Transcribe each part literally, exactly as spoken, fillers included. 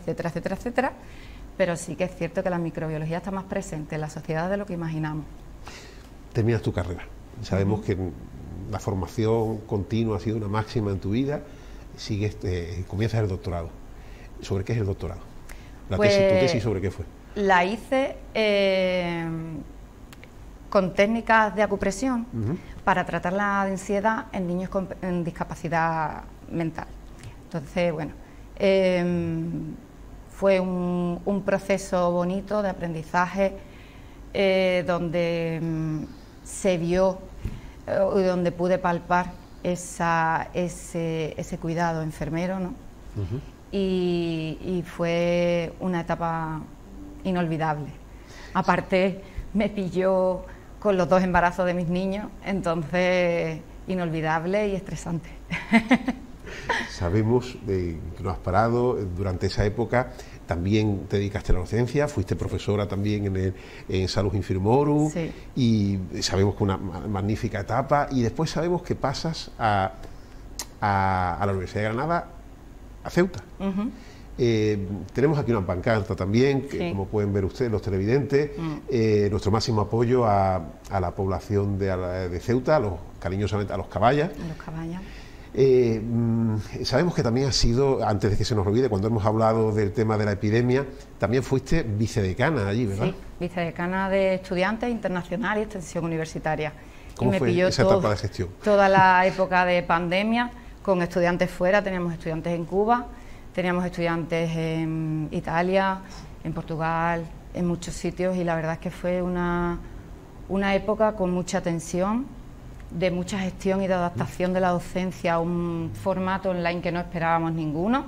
etcétera, etcétera, etcétera, pero sí que es cierto que la microbiología está más presente en la sociedad de lo que imaginamos. Terminas tu carrera. Sabemos uh-huh. que la formación continua ha sido una máxima en tu vida. Sigues, eh, comienzas el doctorado. ¿Sobre qué es el doctorado? La pues, tesis, ¿tu tesis sobre qué fue? La hice eh, con técnicas de acupresión uh-huh. para tratar la ansiedad en niños con en discapacidad mental. Entonces, bueno, eh, fue un, un proceso bonito de aprendizaje eh, donde mm, se vio, eh, donde pude palpar esa, ese, ese cuidado enfermero, ¿no? Uh-huh. y, y fue una etapa inolvidable. Aparte, me pilló con los dos embarazos de mis niños, entonces inolvidable y estresante. Sabemos eh, que no has parado durante esa época. También te dedicaste a la docencia, fuiste profesora también en, el, en Salus Infirmorum, sí. y sabemos que una magnífica etapa, y después sabemos que pasas a, a, a la Universidad de Granada, a Ceuta. Uh-huh. Eh, tenemos aquí una pancarta también, que sí. como pueden ver ustedes, los televidentes, mm. eh, nuestro máximo apoyo a, a la población de, de Ceuta, a los, cariñosamente a los caballas. A los caballas. Eh, sabemos que también has sido, antes de que se nos olvide, cuando hemos hablado del tema de la epidemia, también fuiste vicedecana allí, ¿verdad? Sí, vicedecana de Estudiantes Internacional y Extensión Universitaria. ¿Cómo y me fue pilló esa todo, etapa de gestión? Toda la época de pandemia, con estudiantes fuera, teníamos estudiantes en Cuba, teníamos estudiantes en Italia, en Portugal, en muchos sitios, y la verdad es que fue una, una época con mucha tensión, de mucha gestión y de adaptación de la docencia a un formato online que no esperábamos ninguno,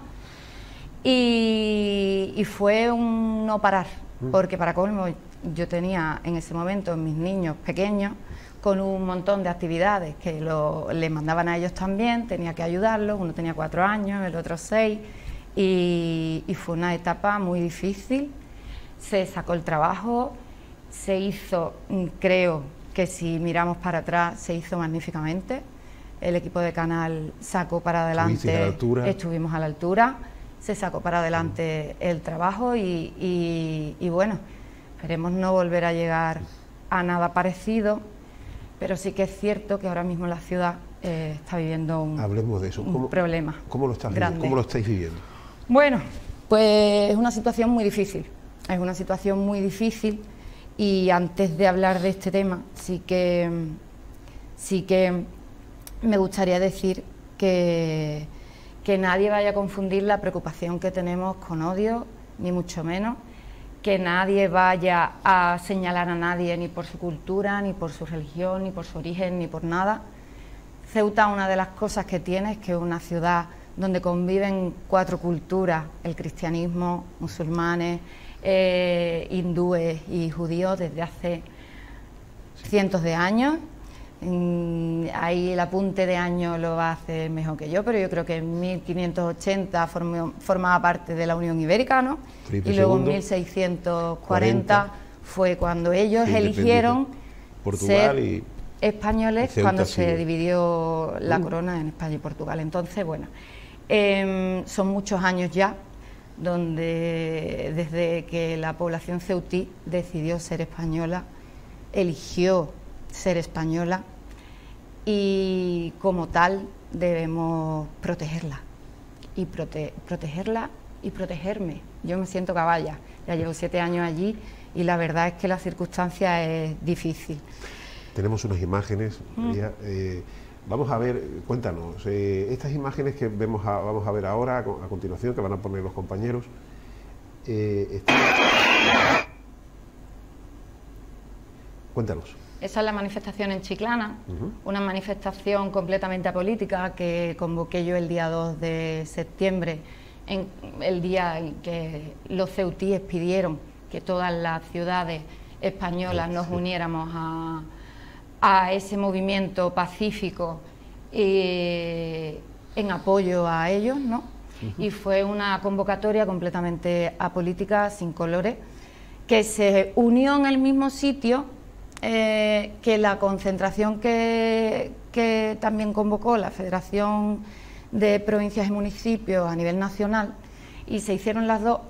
y, y fue un no parar, porque para colmo yo tenía en ese momento mis niños pequeños con un montón de actividades que lo, les mandaban a ellos también, tenía que ayudarlos, uno tenía cuatro años, el otro seis, y, y fue una etapa muy difícil. Se sacó el trabajo, se hizo, creo que si miramos para atrás, se hizo magníficamente. El equipo de Canal sacó para adelante, a la altura. Estuvimos a la altura, se sacó para adelante el trabajo y, y, y bueno, esperemos no volver a llegar a nada parecido, pero sí que es cierto que ahora mismo la ciudad eh, está viviendo un, Hablemos de eso. un ¿Cómo, problema ¿cómo lo, estás grande. ¿Cómo lo estáis viviendo? Bueno, pues es una situación muy difícil, es una situación muy difícil. Y antes de hablar de este tema, sí que, sí que me gustaría decir que, que nadie vaya a confundir la preocupación que tenemos con odio, ni mucho menos, que nadie vaya a señalar a nadie ni por su cultura, ni por su religión, ni por su origen, ni por nada. Ceuta, una de las cosas que tiene es que es una ciudad donde conviven cuatro culturas, el cristianismo, musulmanes, Eh, hindúes y judíos desde hace cientos de años. Mm, ahí el apunte de año lo va a hacer mejor que yo, pero yo creo que en mil quinientos ochenta formó, formaba parte de la Unión Ibérica, ¿no? Felipe y luego segundo, en mil seiscientos cuarenta cuarenta, fue cuando ellos sí, eligieron Portugal ser y, españoles, y cuando sí. se dividió la uh. corona en España y Portugal. Entonces, bueno, eh, son muchos años ya donde desde que la población ceutí decidió ser española, eligió ser española, y como tal debemos protegerla y prote protegerla y protegerme. Yo me siento caballa, ya llevo siete años allí y la verdad es que la circunstancia es difícil. Tenemos unas imágenes, María, mm. eh, vamos a ver, cuéntanos, eh, estas imágenes que vemos a, vamos a ver ahora, a continuación, que van a poner los compañeros. Eh, están... Cuéntanos. Esa es la manifestación en Chiclana, uh-huh. una manifestación completamente apolítica que convoqué yo el día dos de septiembre, en el día en que los ceutíes pidieron que todas las ciudades españolas nos sí. uniéramos a... a ese movimiento pacífico eh, en apoyo a ellos, ¿no? Uh-huh. Y fue una convocatoria completamente apolítica, sin colores, que se unió en el mismo sitio eh, que la concentración que, que también convocó la Federación de Provincias y Municipios a nivel nacional, y se hicieron las dos